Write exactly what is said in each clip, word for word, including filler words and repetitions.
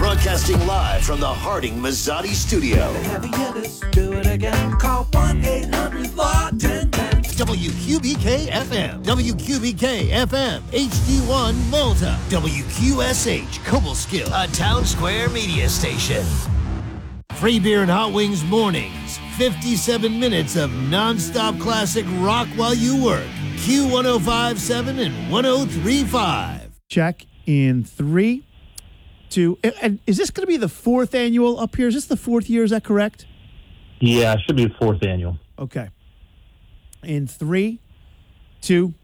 Broadcasting live from the Harding Mazzotti studio. Heavy hitters, do it again. Call one eight hundred L A W ten ten. W Q B K F M, W Q B K F M, H D one Malta, W Q S H Cobleskill, A Town Square media station. Free beer and hot wings mornings. fifty-seven minutes of nonstop classic rock while you work. Q one oh five point seven and one oh three point five. Check in three, two, and, and is this going to be the fourth annual up here? Is this the fourth year? Is that correct? Yeah, it should be the fourth annual. Okay. In three, two,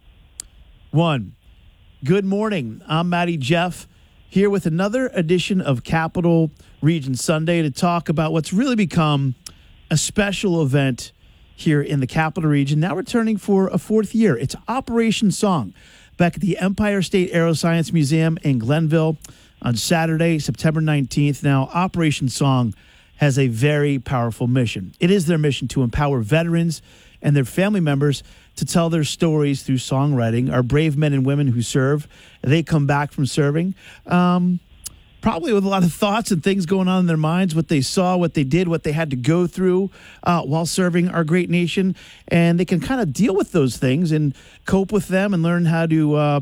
one. Good morning. I'm Matty Jeff, here with another edition of Capital Region Sunday to talk about what's really become a special event here in the Capital Region, now returning for a fourth year. It's Operation Song, back at the Empire State Aeroscience Museum in Glenville on Saturday, September nineteenth. Now, Operation Song has a very powerful mission. It is their mission to empower veterans and their family members to tell their stories through songwriting. Our brave men and women who serve, they come back from serving, um, probably with a lot of thoughts and things going on in their minds, what they saw, what they did, what they had to go through uh, while serving our great nation. And they can kind of deal with those things and cope with them and learn how to uh,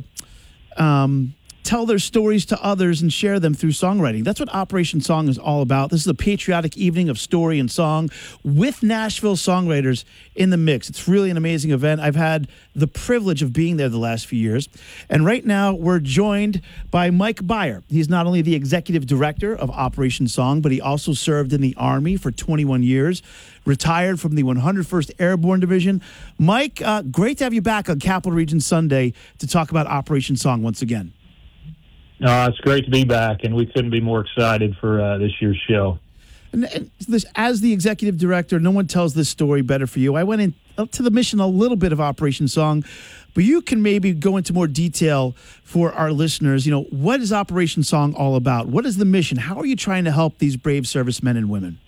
um, tell their stories to others and share them through songwriting. That's what Operation Song is all about. This is a patriotic evening of story and song with Nashville songwriters in the mix. It's really an amazing event. I've had the privilege of being there the last few years. And right now we're joined by Mike Beyer. He's not only the executive director of Operation Song, but he also served in the Army for twenty-one years, retired from the one hundred first Airborne Division. Mike, uh, great to have you back on Capital Region Sunday to talk about Operation Song once again. Uh, it's great to be back, and we couldn't be more excited for uh, this year's show. And, and this, as the executive director, no one tells this story better for you. I went in up to the mission a little bit of Operation Song, but you can maybe go into more detail for our listeners. You know, what is Operation Song all about? What is the mission? How are you trying to help these brave servicemen and women?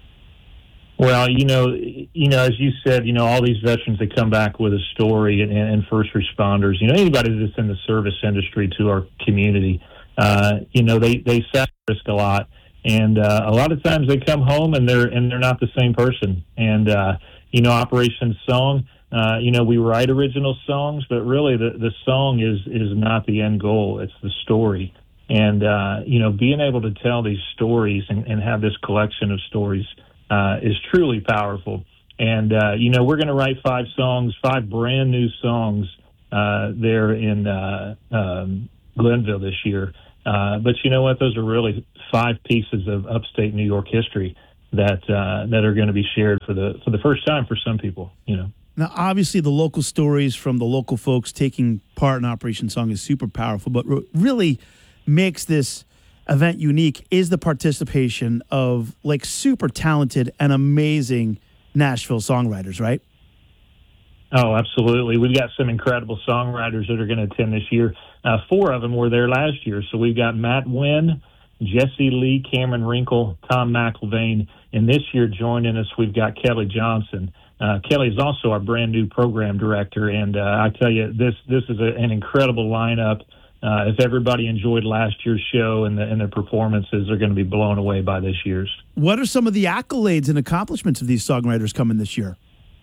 Well, you know, you know, as you said, you know, all these veterans that come back with a story, and, and first responders, you know, anybody that's in the service industry to our community, uh, you know, they they sacrifice a lot, and uh, a lot of times they come home and they're and they're not the same person. And uh, you know, Operation Song, uh, you know, we write original songs, but really the the song is is not the end goal; it's the story. And uh, you know, being able to tell these stories and, and have this collection of stories Uh, is truly powerful. And, uh, you know, we're going to write five songs, five brand new songs uh, there in uh, um, Glenville this year. Uh, but you know what? Those are really five pieces of upstate New York history that uh, that are going to be shared for the for the first time for some people, you know. Now, obviously, the local stories from the local folks taking part in Operation Song is super powerful, but what really makes this event unique is the participation of like super talented and amazing Nashville songwriters, right? Oh, absolutely. We've got some incredible songwriters that are going to attend this year. Uh, four of them were there last year. So we've got Matt Wynn, Jesse Lee, Cameron Wrinkle, Tom McIlvain, and this year joining us, we've got Kelly Johnson. Uh, Kelly is also our brand new program director, and uh, I tell you, this this is a, an incredible lineup. Uh, if everybody enjoyed last year's show and, the, and their performances, they're going to be blown away by this year's. What are some of the accolades and accomplishments of these songwriters coming this year?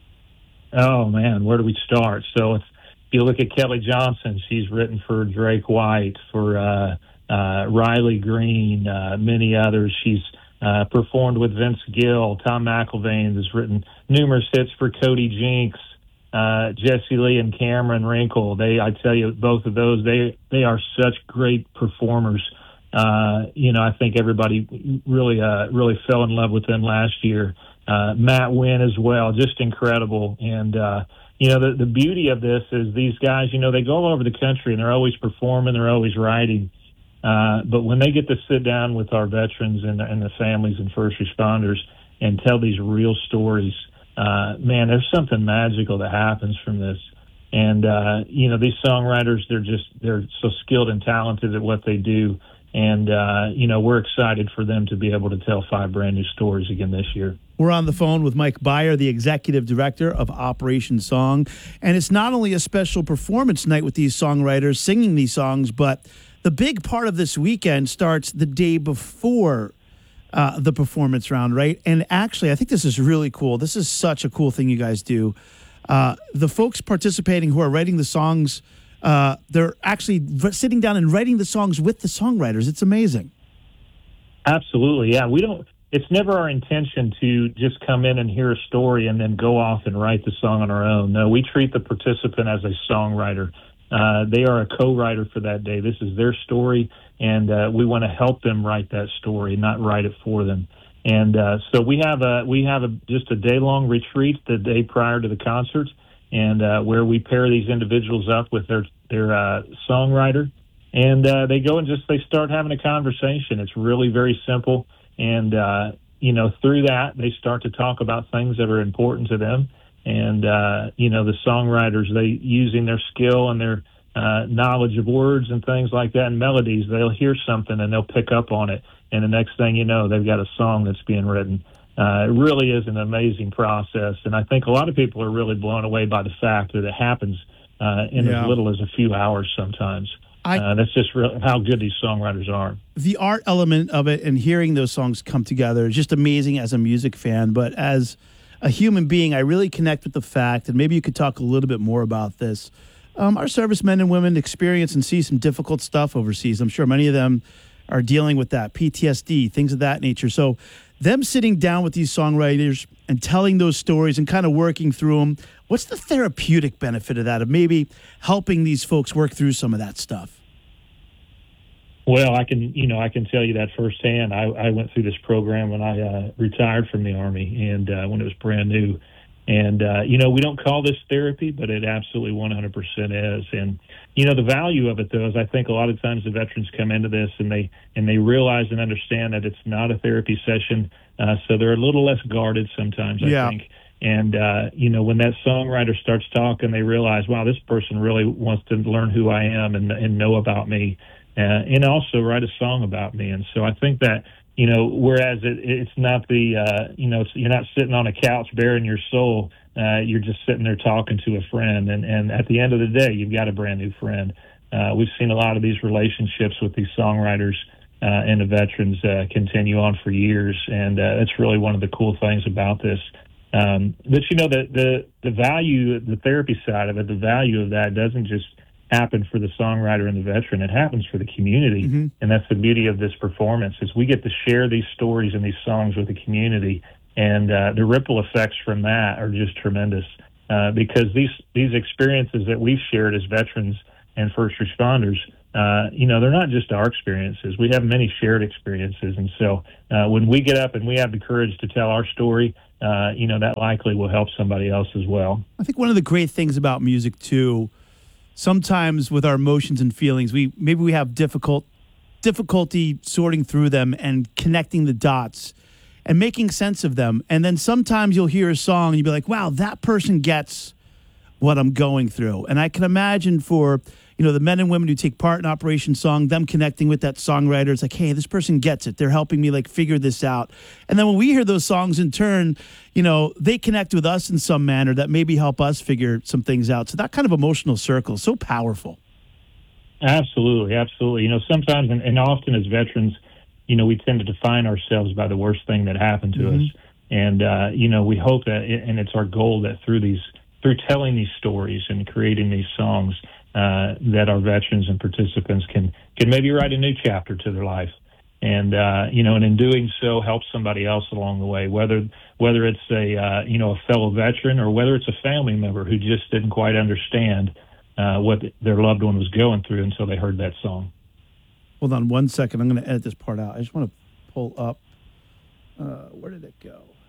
Oh, man, where do we start? So if you look at Kelly Johnson, she's written for Drake White, for uh, uh, Riley Green, uh, many others. She's uh, performed with Vince Gill. Tom McIlvain has written numerous hits for Cody Jinks. Uh, Jesse Lee and Cameron Wrinkle, they, I tell you, both of those, they, they are such great performers. Uh, you know, I think everybody really, uh, really fell in love with them last year. Uh, Matt Wynn as well, just incredible. And, uh, you know, the, the beauty of this is these guys, you know, they go all over the country and they're always performing, they're always writing. Uh, but when they get to sit down with our veterans and, and the families and first responders and tell these real stories, Uh, man, there's something magical that happens from this. And, uh, you know, these songwriters, they're just, they're so skilled and talented at what they do. And, uh, you know, we're excited for them to be able to tell five brand new stories again this year. We're on the phone with Mike Beyer, the executive director of Operation Song. And it's not only a special performance night with these songwriters singing these songs, but the big part of this weekend starts the day before uh, the performance round, right? And actually, I think this is really cool. This is such a cool thing you guys do. Uh, the folks participating who are writing the songs, uh, they're actually v- sitting down and writing the songs with the songwriters. It's amazing. Absolutely, yeah. We don't. It's never our intention to just come in and hear a story and then go off and write the song on our own. No, we treat the participant as a songwriter. Uh, they are a co-writer for that day. This is their story, and uh, we want to help them write that story, not write it for them. And uh, so we have a we have a, just a day-long retreat the day prior to the concert, and uh, where we pair these individuals up with their their uh, songwriter, and uh, they go and just they start having a conversation. It's really very simple. And, uh, you know, through that, they start to talk about things that are important to them. And, uh, you know, the songwriters, they using their skill and their uh, knowledge of words and things like that and melodies, they'll hear something and they'll pick up on it. And the next thing you know, they've got a song that's being written. Uh, it really is an amazing process. And I think a lot of people are really blown away by the fact that it happens uh, in Yeah. as little as a few hours sometimes. I, uh, that's just real, how good these songwriters are. the art element of it and hearing those songs come together is just amazing as a music fan. But as a human being, I really connect with the fact, and maybe you could talk a little bit more about this. Um, our servicemen and women experience and see some difficult stuff overseas. I'm sure many of them are dealing with that, P T S D, things of that nature. So them sitting down with these songwriters and telling those stories and kind of working through them, what's the therapeutic benefit of that, of maybe helping these folks work through some of that stuff? Well, I can, you know, I can tell you that firsthand. I, I went through this program when I uh, retired from the Army, and uh, when it was brand new. And, uh, you know, we don't call this therapy, but it absolutely one hundred percent is. And, you know, the value of it, though, is I think a lot of times the veterans come into this and they and they realize and understand that it's not a therapy session, uh, so they're a little less guarded sometimes, I Yeah. think. And, uh, you know, when that songwriter starts talking, they realize, wow, this person really wants to learn who I am and, and know about me, uh, and also write a song about me. And so I think that, you know, whereas it, it's not the, uh, you know, it's, you're not sitting on a couch bearing your soul. Uh, you're just sitting there talking to a friend. And, and at the end of the day, you've got a brand new friend. Uh, we've seen a lot of these relationships with these songwriters uh, and the veterans uh, continue on for years. And uh, that's really one of the cool things about this. Um, but, you know, the, the, the value, the therapy side of it, the value of that doesn't just happen for the songwriter and the veteran. It happens for the community. Mm-hmm. And that's the beauty of this performance, is we get to share these stories and these songs with the community. And uh, the ripple effects from that are just tremendous, uh, because these, these experiences that we've shared as veterans and first responders, uh, you know, they're not just our experiences. We have many shared experiences. And so uh, when we get up and we have the courage to tell our story, uh, you know, that likely will help somebody else as well. I think one of the great things about music, too, sometimes with our emotions and feelings, we maybe we have difficult difficulty sorting through them and connecting the dots and making sense of them. And then sometimes you'll hear a song and you'll be like, wow, that person gets what I'm going through. And I can imagine for, you know, the men and women who take part in Operation Song, them connecting with that songwriter, it's like, hey, this person gets it. They're helping me like figure this out. And then when we hear those songs in turn, you know, they connect with us in some manner that maybe help us figure some things out. So that kind of emotional circle is so powerful. Absolutely, absolutely. You know, sometimes and, and often as veterans, you know, we tend to define ourselves by the worst thing that happened to Mm-hmm. us. And, uh, you know, we hope that, and it's our goal that through these, through telling these stories and creating these songs, uh, that our veterans and participants can, can maybe write a new chapter to their life. And, uh, you know, and in doing so, help somebody else along the way, whether, whether it's a, uh, you know, a fellow veteran or whether it's a family member who just didn't quite understand, uh, what their loved one was going through until they heard that song. Hold on one second. I'm going to edit this part out. I just want to pull up. Uh, where did it go?